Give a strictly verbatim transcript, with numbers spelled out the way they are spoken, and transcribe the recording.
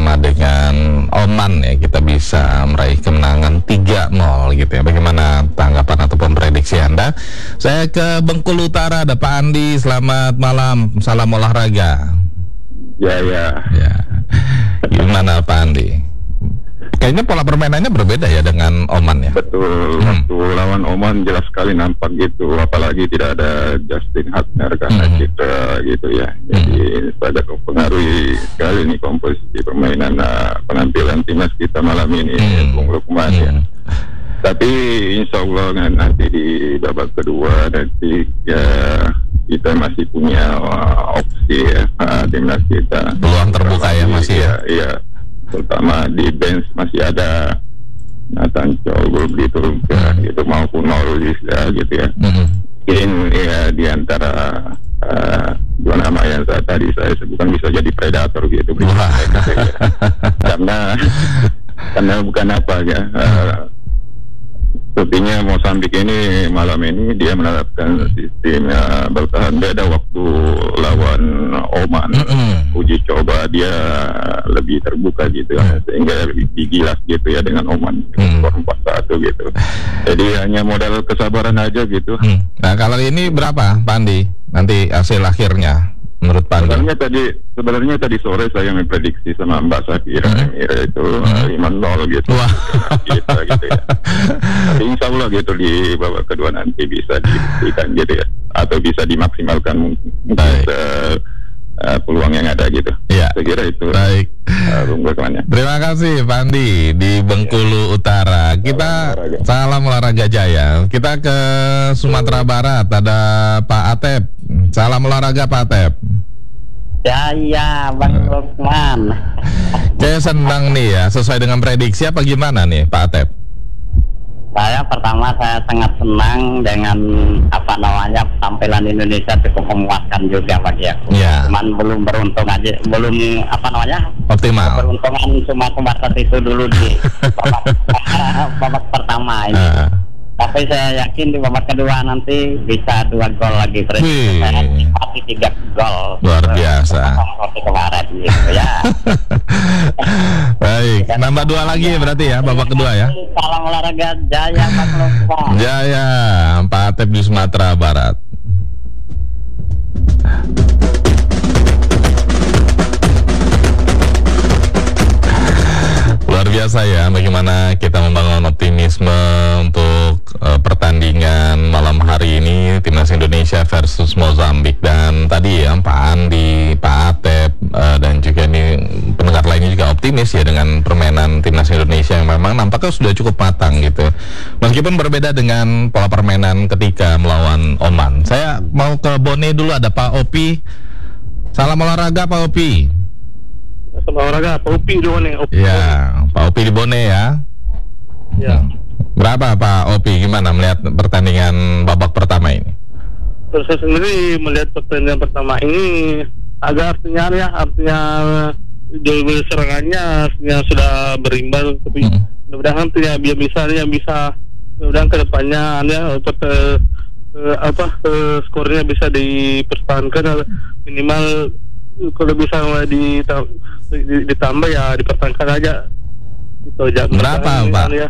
bersama dengan Oman ya, kita bisa meraih kemenangan tiga nol gitu ya. Bagaimana tanggapan ataupun prediksi Anda? Saya ke Bengkulu Utara, ada Pak Andi. Selamat malam, salam olahraga. Ya ya. Ya. Gimana Pak Andi? Kayaknya pola permainannya berbeda ya dengan Oman ya. Betul. Hmm. Waktu lawan Oman jelas sekali nampak gitu. Apalagi tidak ada Justin Hutner karena Hmm. cedera gitu ya. Jadi hmm. pada mempengaruhi sekali nih komposisi permainan uh, penampilan timnas kita malam ini, Hmm. Bung Lukman Hmm. ya. Tapi insya Allah nanti di babak kedua nanti ya kita masih punya uh, opsi ya, uh, timnas kita. Peluang terbuka ya masih ya. Iya. Terutama di bench masih ada Nathan Cowell gitu, ya, gitu maupun Norris ya gitu ya. Mm-hmm. Mungkin ya di antara uh, dua nama yang saya, tadi saya sebutkan bisa jadi predator gitu. Wah. Gitu, ya. Karena karena bukan apa ya. Uh, Sepertinya Mozambik ini malam ini dia menerapkan sistem uh, bertahan beda waktu lawan Oman. Mm-hmm. Uji coba dia lebih terbuka gitu, Mm. sehingga lebih digilas gitu ya dengan Oman. Mm. empat satu gitu. Jadi hanya modal kesabaran aja gitu. Hmm. Nah kalau ini berapa Pak Andi? Nanti hasil akhirnya menurut Pak Andi? Sebenarnya tadi sebenarnya tadi sore saya memprediksi sama Mbak Safira Hmm. Emira itu Hmm. lima nol gitu. Wah. Kita gitu ya. Tapi insya Allah gitu di babak kedua nanti bisa dibuktikan gitu ya, atau bisa dimaksimalkan mungkin uh, uh, peluang yang ada gitu. Ya. Saya kira itu. Baik. Uh, Terima kasih Pak Andi di Bengkulu Utara. Kita Salam olahraga. salam olahraga jaya. Kita ke Sumatera Barat, ada Pak Atep. Salam olahraga Pak Atep. Jaya Bang Lukman. Saya senang nih ya, sesuai dengan prediksi apa gimana nih Pak Atep? Saya pertama saya sangat senang dengan apa namanya tampilan Indonesia cukup memuaskan juga bagi aku. Ya. Cuman belum beruntung aja, belum apa namanya Optimal. beruntungan cuma sebatas itu dulu di babak, babak pertama ini. Ah. Tapi saya yakin di babak kedua nanti bisa dua gol lagi. Wih. Saya pasti tiga gol. Luar biasa. Seperti kemarin gitu ya. Baik, nambah dua lagi ya berarti ya babak kedua ya. Salam olahraga jaya Bang Lukman. Jaya, Pak Atep di Sumatera Barat. Luar biasa ya, bagaimana kita membangun optimisme untuk uh, pertandingan malam hari ini Timnas Indonesia versus Mozambik. Dan tadi ya Pak Andi, Pak Atep, uh, dan juga ini pendengar lainnya juga optimis ya dengan permainan Timnas Indonesia yang memang nampaknya sudah cukup matang gitu. Meskipun berbeda dengan pola permainan ketika melawan Oman. Saya mau ke Bone dulu, ada Pak Opi. Salam olahraga Pak Opi. Sama olahraga, Pak Upi dulu nih. Ya, Pak Opi di Bone ya. Ya. Berapa Pak Opi, gimana melihat pertandingan babak pertama ini? Terus saya sendiri melihat pertandingan pertama ini agak artinya ya, artinya jauh serangannya artinya sudah berimbang, tapi Hmm. mudah-mudahan dia biar bisa dia bisa mudah-mudahan kedepannya ya untuk eh, eh, apa eh, skornya bisa dipertahankan minimal. Kalau bisa ditambah, ditambah ya dipertahankan aja. Gitu aja. Berapa Pak? Ya.